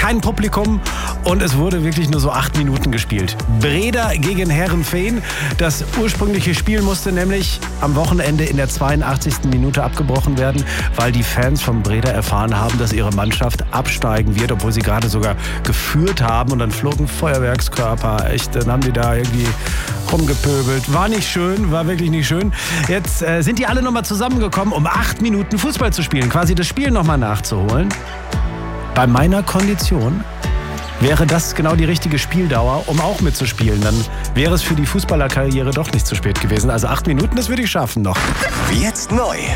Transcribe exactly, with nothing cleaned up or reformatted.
kein Publikum und es wurde wirklich nur so acht Minuten gespielt. Breda gegen Heerenveen. Das ursprüngliche Spiel musste nämlich am Wochenende in der zweiundachtzigsten Minute abgebrochen werden, weil die Fans von Breda erfahren haben, dass ihre Mannschaft absteigen wird, obwohl sie gerade sogar geführt haben. Und dann flogen Feuerwerkskörper. Echt, dann haben die da irgendwie rumgepöbelt. War nicht schön, war wirklich nicht schön. Jetzt äh, sind die alle nochmal zusammengekommen, um acht Minuten Fußball zu spielen. Quasi das Spiel nochmal nachzuholen. Bei meiner Kondition wäre das genau die richtige Spieldauer, um auch mitzuspielen. Dann wäre es für die Fußballerkarriere doch nicht zu spät gewesen. Also acht Minuten, das würde ich schaffen noch. Jetzt neu